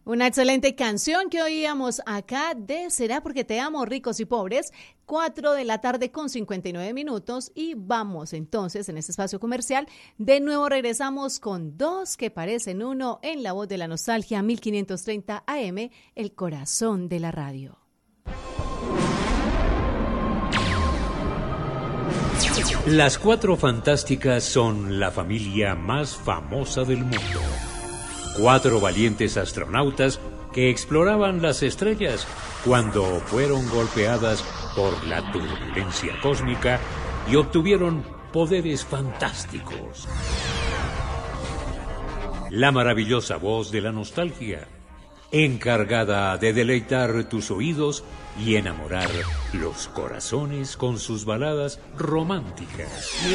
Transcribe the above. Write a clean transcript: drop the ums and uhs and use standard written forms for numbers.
Una excelente canción que oíamos acá de Será porque te amo, ricos y pobres, 4 de la tarde con 59 minutos y vamos entonces en este espacio comercial. De nuevo regresamos con dos que parecen uno en La Voz de la Nostalgia, 1530 AM, el corazón de la radio. Las Cuatro Fantásticas son la familia más famosa del mundo. 4 valientes astronautas que exploraban las estrellas cuando fueron golpeadas por la turbulencia cósmica y obtuvieron poderes fantásticos. La maravillosa voz de la nostalgia, encargada de deleitar tus oídos y enamorar los corazones con sus baladas románticas.